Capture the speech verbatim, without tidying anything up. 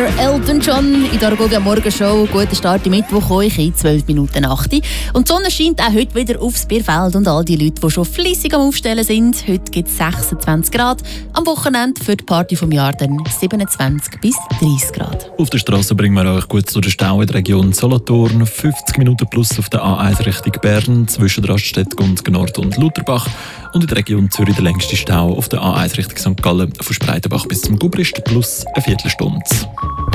Together, Elton John in der Argovia Morgenshow. Guten Start im Mittwoch euch in zwölf Minuten acht. Und die Sonne scheint auch heute wieder aufs Bierfeld und all die Leute, die schon fleissig am Aufstellen sind. Heute gibt es sechsundzwanzig Grad. Am Wochenende für die Party vom Jahr dann siebenundzwanzig bis dreißig Grad. Auf der Straße bringen wir euch gut zu den Stau in der Region Solothurn. fünfzig Minuten plus auf der A eins Richtung Bern zwischen Raststätte, Gunzgen Nord und Lutherbach. Und in der Region Zürich der längste Stau auf der A eins Richtung Sankt Gallen von Spreitenbach bis zum Gubrist plus eine Viertelstunde.